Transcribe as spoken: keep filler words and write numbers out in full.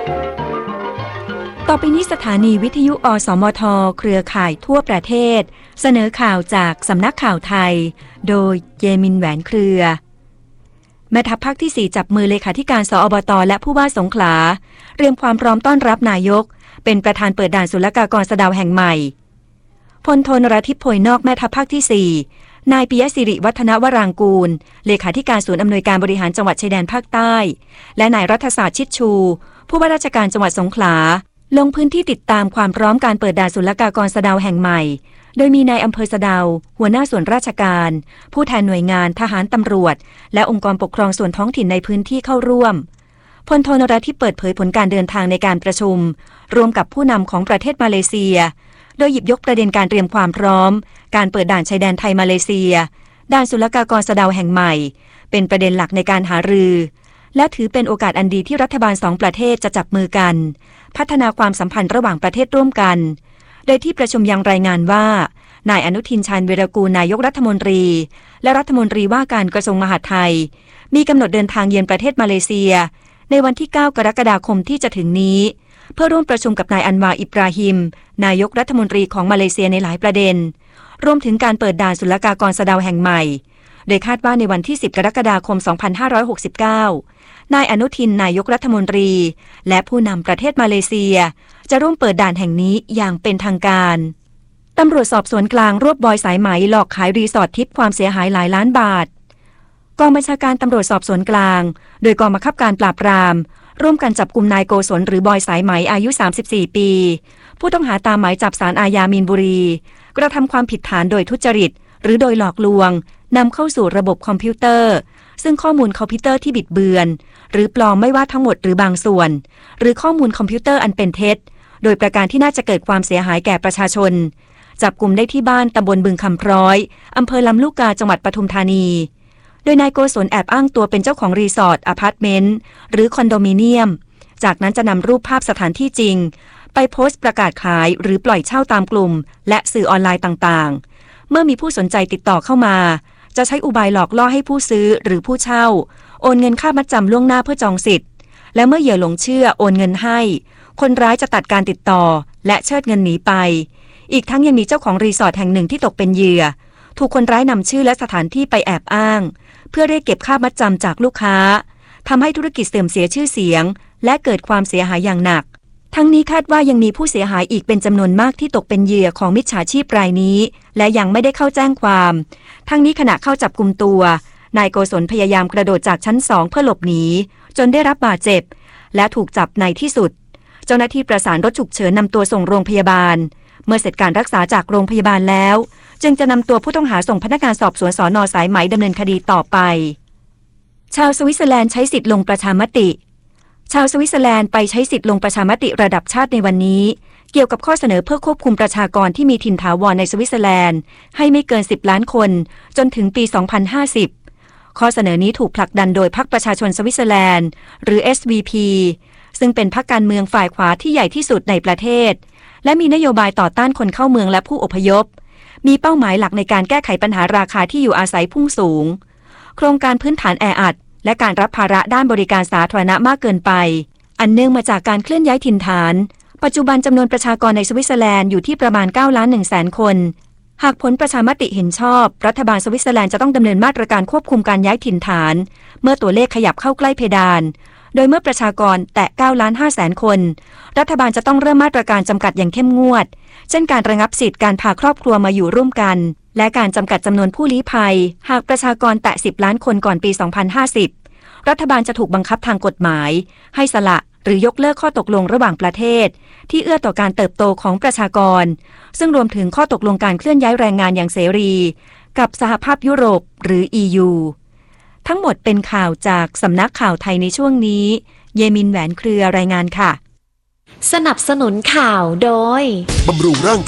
ต่อไปนี้สถานีวิทยุอสมทเครือข่ายทั่วประเทศเสนอข่าวจากสำนักข่าวไทยโดยเยมินแหวนเครือแม่ทัพภาคที่สี่จับมือเลขาธิการสอบตและผู้ว่าสงขลาเตรียมความพร้อมต้อนรับนายกเป็นประธานเปิดด่านศุลกากรสะเดาแห่งใหม่พลโทนราธิปโพยนอกแม่ทัพภาคที่สี่นายปิยะศิริวัฒนวรางกูลเลขาธิการศูนย์อำนวยการบริหารจังหวัดชายแดนภาคใต้และนายรัฐศาสตร์ชิดชูผู้ว่าราชการจังหวัดสงขลาลงพื้นที่ติดตามความพร้อมการเปิดด่านศุลกากรสะเดาแห่งใหม่โดยมีนายอำเภอสะเดาหัวหน้าส่วนราชการผู้แทนหน่วยงานทหารตำรวจและองค์กรปกครองส่วนท้องถิ่นในพื้นที่เข้าร่วมพลโทนราธิปเปิดเผยผลการเดินทางในการประชุมร่วมกับผู้นำของประเทศมาเลเซียโดยหยิบยกประเด็นการเตรียมความพร้อมการเปิดด่านชายแดนไทยมาเลเซียด่านศุลกากรสะเดาแห่งใหม่เป็นประเด็นหลักในการหารือและถือเป็นโอกาสอันดีที่รัฐบาลสองประเทศจะจับมือกันพัฒนาความสัมพันธ์ระหว่างประเทศร่วมกันโดยที่ประชุมยังรายงานว่านายอนุทินชาญวีรกูลนายกรัฐมนตรีและรัฐมนตรีว่าการกระทรวงมหาดไทยมีกำหนดเดินทางเยือนประเทศมาเลเซียในวันที่เก้ากรกฎาคมที่จะถึงนี้เพื่อร่วมประชุมกับนายอันวาอิบราฮิมนายกรัฐมนตรีของมาเลเซียในหลายประเด็นรวมถึงการเปิดด่านศุลกากรสะเดาแห่งใหม่โดยคาดว่าในวันที่สิบกรกฎาคมสองพันห้าร้อยหกสิบเก้านายอนุทินนายกรัฐมนตรีและผู้นำประเทศมาเลเซียจะร่วมเปิดด่านแห่งนี้อย่างเป็นทางการตำรวจสอบสวนกลางรวบบอยสายไหมหลอกขายรีสอร์ททิพย์ความเสียหายหลายล้านบาทกองบัญชาการตำรวจสอบสวนกลางโดยกองบังคับการปราบปรามร่วมกันจับกุมนายโกศลหรือบอยสายไหมอายุสามสิบสี่ปีผู้ต้องหาตามหมายจับศาลอาญามีนบุรีกระทำความผิดฐานโดยทุจริตหรือโดยหลอกลวงนำเข้าสู่ระบบคอมพิวเตอร์ซึ่งข้อมูลคอมพิวเตอร์ที่บิดเบือนหรือปลอมไม่ว่าทั้งหมดหรือบางส่วนหรือข้อมูลคอมพิวเตอร์อันเป็นเท็จโดยประการที่น่าจะเกิดความเสียหายแก่ประชาชนจับกุมได้ที่บ้านตำบลบึงคำพร้อยอำเภอลำลูกกาจังหวัดปทุมธานีโดยนายโกศลแอบอ้างตัวเป็นเจ้าของรีสอร์ทอพาร์ตเมนต์หรือคอนโดมิเนียมจากนั้นจะนำรูปภาพสถานที่จริงไปโพสต์ประกาศขายหรือปล่อยเช่าตามกลุ่มและสื่อออนไลน์ต่างๆเมื่อมีผู้สนใจติดต่อเข้ามาจะใช้อุบายหลอกล่อให้ผู้ซื้อหรือผู้เช่าโอนเงินค่ามัดจำล่วงหน้าเพื่อจองสิทธิ์และเมื่อเหยื่อหลงเชื่อโอนเงินให้คนร้ายจะตัดการติดต่อและเชิดเงินหนีไปอีกทั้งยังมีเจ้าของรีสอร์ทแห่งหนึ่งที่ตกเป็นเหยื่อถูกคนร้ายนำชื่อและสถานที่ไปแอบอ้างเพื่อเรียกเก็บค่ามัดจำจากลูกค้าทำให้ธุรกิจเสื่อมเสียชื่อเสียงและเกิดความเสียหายอย่างหนักทั้งนี้คาดว่ายังมีผู้เสียหายอีกเป็นจำนวนมากที่ตกเป็นเหยื่อของมิจฉาชีพรายนี้และยังไม่ได้เข้าแจ้งความทั้งนี้ขณะเข้าจับกุมตัวนายโกศลพยายามกระโดดจากชั้นสองเพื่อหลบหนีจนได้รับบาดเจ็บและถูกจับในที่สุดเจ้าหน้าที่ประสานรถฉุกเฉินนำตัวส่งโรงพยาบาลเมื่อเสร็จการรักษาจากโรงพยาบาลแล้วจึงจะนำตัวผู้ต้องหาส่งพนักงานสอบสวนสน.สายไหมดำเนินคดีต่อไปชาวสวิตเซอร์แลนด์ใช้สิทธิ์ลงประชามติชาวสวิตเซอร์แลนด์ไปใช้สิทธิ์ลงประชามติระดับชาติในวันนี้เกี่ยวกับข้อเสนอเพื่อควบคุมประชากรที่มีถิ่นถาวรในสวิตเซอร์แลนด์ให้ไม่เกินสิบล้านคนจนถึงปีสองพันห้าสิบข้อเสนอนี้ถูกผลักดันโดยพรรคประชาชนสวิตเซอร์แลนด์หรือ เอส วี พี ซึ่งเป็นพรรคการเมืองฝ่ายขวาที่ใหญ่ที่สุดในประเทศและมีนโยบายต่อต้านคนเข้าเมืองและผู้อพยพมีเป้าหมายหลักในการแก้ไขปัญหาราคาที่อยู่อาศัยพุ่งสูงโครงการพื้นฐานแออัดและการรับภาระด้านบริการสาธารณะมากเกินไปอันเนื่องมาจากการเคลื่อนย้ายถิ่นฐานปัจจุบันจำนวนประชากรในสวิตเซอร์แลนด์อยู่ที่ประมาณเก้าล้านหนึ่งแสนคนหากผลประชามติเห็นชอบรัฐบาลสวิตเซอร์แลนด์จะต้องดำเนินมาตรการควบคุมการย้ายถิ่นฐานเมื่อตัวเลขขยับเข้าใกล้เพดานโดยเมื่อประชากรแตะเก้าล้านห้าแสนคนรัฐบาลจะต้องเริ่มมาตรการจำกัดอย่างเข้มงวดเช่นการระงับสิทธิ์การพาครอบครัวมาอยู่ร่วมกันและการจำกัดจำนวนผู้ลี้ภัยหากประชากรแตะสิบล้านคนก่อนปีสองพันห้าสิบรัฐบาลจะถูกบังคับทางกฎหมายให้สละหรือยกเลิกข้อตกลงระหว่างประเทศที่เอื้อต่อการเติบโตของประชากรซึ่งรวมถึงข้อตกลงการเคลื่อนย้ายแรงงานอย่างเสรีกับสหภาพยุโรปหรือ อี ยู ทั้งหมดเป็นข่าวจากสำนักข่าวไทยในช่วงนี้เยมินแหวนเครือรายงานค่ะสนับสนุนข่าวโดยบำรุงร่าง